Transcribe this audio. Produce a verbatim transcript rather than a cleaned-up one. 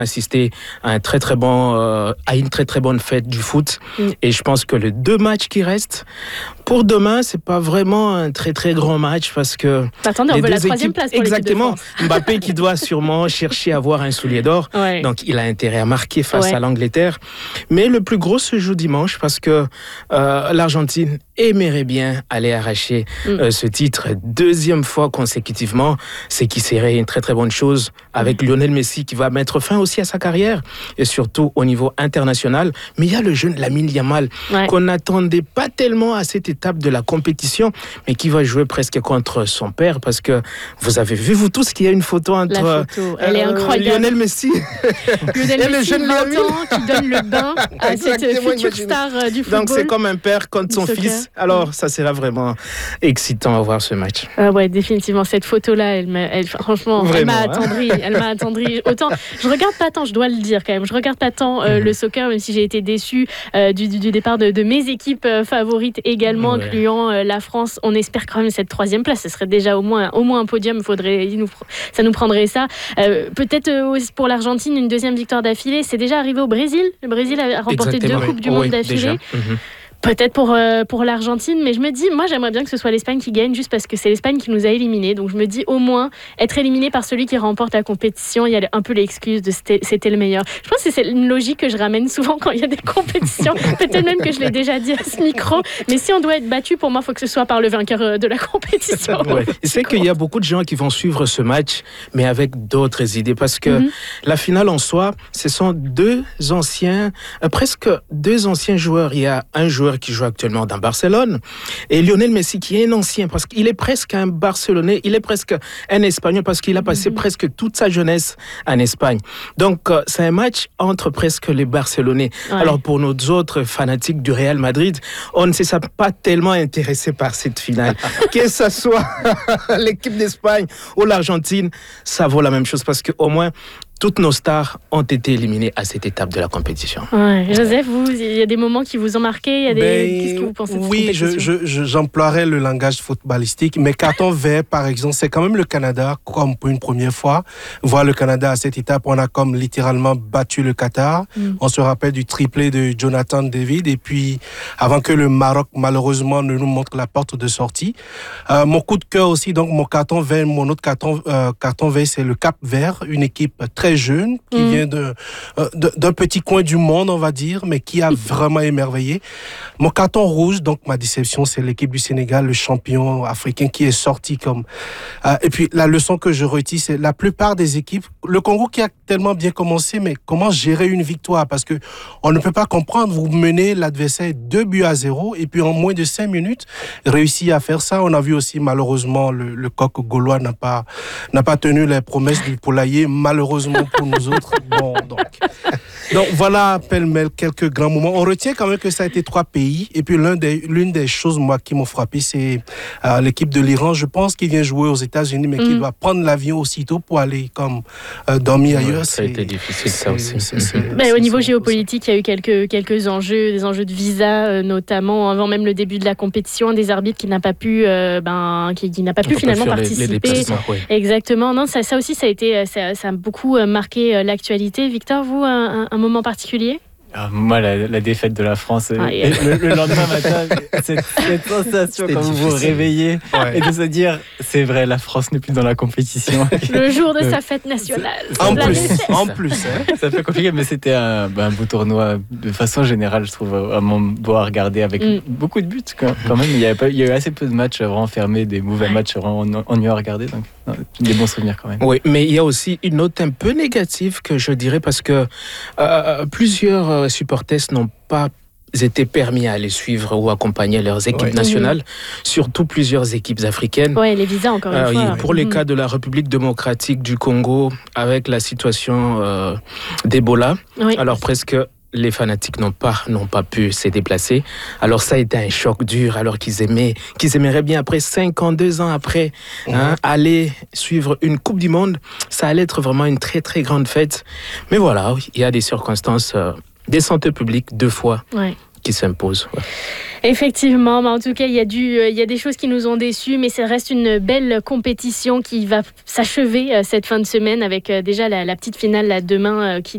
assister à un très très bon euh, à une très très bonne fête du foot mm. et je pense que les deux matchs qui restent pour demain c'est pas vraiment un très très grand match parce que attendez on veut la troisième équipes, place pour exactement Mbappé qui doit sûrement chercher à avoir un soulier d'or ouais. donc il a intérêt à marquer face ouais. à l'Angleterre mais le plus gros se joue dimanche parce que euh, l'Argentine aimerait bien aller arracher mm. euh, ce titre deuxième fois consécutivement c'est qui serait une très très bonne chose avec mm. Lionel Messi qui va mettre fin aussi à sa carrière et surtout au niveau international. Mais il y a le jeune Lamine Yamal ouais. qu'on n'attendait pas tellement à cette étape de la compétition, mais qui va jouer presque contre son père parce que vous avez vu vous tous qu'il y a une photo entre la photo. Elle euh, est incroyable. Lionel Messi Lionel et le jeune vingt ans qui donne le bain à cette future star du football. Donc c'est comme un père contre son fils. Alors ça sera vraiment excitant à voir ce match. Ah ouais, définitivement cette photo là, elle, m'a, elle franchement, vraiment, elle m'a attendri, hein. elle m'a attendri. Autant je regarde pas tant, je dois le dire quand même. Je regarde pas tant euh, mmh. le soccer, même si j'ai été déçue euh, du, du départ de, de mes équipes euh, favorites également, ouais. incluant euh, la France. On espère quand même cette troisième place. Ce serait déjà au moins, au moins un podium. Il faudrait, il nous, ça nous prendrait ça. Euh, peut-être euh, pour l'Argentine, une deuxième victoire d'affilée. C'est déjà arrivé au Brésil. Le Brésil a remporté Exactement, deux oui. coupes du oh, monde oui, d'affilée. Mmh. Peut-être pour, euh, pour l'Argentine, mais je me dis, moi j'aimerais bien que ce soit l'Espagne qui gagne, juste parce que c'est l'Espagne qui nous a éliminés. Donc je me dis, au moins, être éliminé par celui qui remporte la compétition, il y a un peu l'excuse de c'était, c'était le meilleur. Je pense que c'est une logique que je ramène souvent quand il y a des compétitions. Peut-être même que je l'ai déjà dit à ce micro, mais si on doit être battu, pour moi, il faut que ce soit par le vainqueur de la compétition. Ouais. C'est qu'il y a beaucoup de gens qui vont suivre ce match, mais avec d'autres idées, parce que mm-hmm. la finale en soi, ce sont deux anciens, euh, presque deux anciens joueurs. Il y a un joueur qui joue actuellement dans Barcelone et Lionel Messi qui est un ancien parce qu'il est presque un Barcelonais, il est presque un Espagnol parce qu'il a passé mm-hmm. presque toute sa jeunesse en Espagne. Donc euh, c'est un match entre presque les Barcelonais. Ouais. Alors pour nos autres fanatiques du Real Madrid, on ne s'est pas tellement intéressé par cette finale. Que ce soit l'équipe d'Espagne ou l'Argentine, ça vaut la même chose parce qu'au moins toutes nos stars ont été éliminées à cette étape de la compétition. Ouais. Joseph, vous, il y a des moments qui vous ont marqué, il y a des... Ben, Qu'est-ce que vous pensez de cette oui, je, je, je, j'emploierais le langage footballistique, mais carton vert, par exemple, c'est quand même le Canada, comme pour une première fois. Voir le Canada à cette étape, on a comme littéralement battu le Qatar. Mm. On se rappelle du triplé de Jonathan David, et puis avant que le Maroc, malheureusement, ne nous montre la porte de sortie. Euh, mon coup de cœur aussi, donc mon carton vert, mon autre carton, euh, carton vert, c'est le Cap Vert, une équipe très jeune, qui mmh. vient de, de, d'un petit coin du monde, on va dire, mais qui a vraiment émerveillé. Mon carton rouge, donc ma déception, c'est l'équipe du Sénégal, le champion africain qui est sorti comme... Euh, et puis la leçon que je retire, c'est la plupart des équipes, le Congo qui a tellement bien commencé, mais comment gérer une victoire? Parce que on ne peut pas comprendre, vous menez l'adversaire deux buts à zéro, et puis en moins de cinq minutes, réussi à faire ça. On a vu aussi, malheureusement, le, le coq gaulois n'a pas, n'a pas tenu les promesses du poulailler, malheureusement pour nous autres. Bon, donc, donc voilà, pêle-mêle, quelques grands moments. On retient quand même que ça a été trois pays. Et puis l'un des, l'une des choses, moi, qui m'ont frappé, c'est euh, l'équipe de l'Iran. Je pense qu'il vient jouer aux États-Unis, mais mmh. qu'il doit prendre l'avion aussitôt pour aller comme euh, dormir ouais, ailleurs. Ça a été difficile, ça aussi. C'est, c'est, c'est, Mais c'est, au niveau c'est, géopolitique, il y a eu quelques, quelques enjeux, des enjeux de visa, euh, notamment avant même le début de la compétition, des arbitres qui n'a pas pu, euh, ben, qui, qui n'a pas pu finalement participer. Les, les ouais. Exactement. Non, ça, ça aussi, ça a été, ça, ça a beaucoup marqué l'actualité. Victor, vous, un, un moment particulier? Ah, moi, la, la défaite de la France, ah, yeah. le, le lendemain matin, cette, cette sensation C'était quand difficile. Vous vous réveillez ouais. et de se dire, c'est vrai, la France n'est plus dans la compétition. Le jour de euh, sa fête nationale. En plus, en plus. Hein. Ça fait compliqué, mais c'était un, ben, un beau tournoi de façon générale, je trouve, vraiment beau à regarder avec mm. beaucoup de buts quand, quand même. Il y, a pas, il y a eu assez peu de matchs vraiment fermés, des mauvais ouais. matchs vraiment ennuyeux à regarder. Donc, non, des bons souvenirs quand même. Oui, mais il y a aussi une note un peu négative que je dirais parce que euh, plusieurs supporters n'ont pas été permis à aller suivre ou accompagner leurs équipes ouais. nationales, mmh. surtout plusieurs équipes africaines. Oui, les visas encore une euh, fois. Pour mmh. les cas de la République démocratique du Congo, avec la situation euh, d'Ebola, oui. alors presque les fanatiques n'ont pas, n'ont pas pu se déplacer. Alors ça a été un choc dur, alors qu'ils aimaient, qu'ils aimeraient bien après cinquante-deux ans après, mmh. hein, aller suivre une Coupe du Monde. Ça allait être vraiment une très très grande fête. Mais voilà, il y a des circonstances, euh, des santé publiques deux fois. Ouais. qui s'impose. Ouais. Effectivement, mais en tout cas, il y a du, il y a des choses qui nous ont déçus, mais ça reste une belle compétition qui va s'achever cette fin de semaine avec déjà la, la petite finale là, demain qui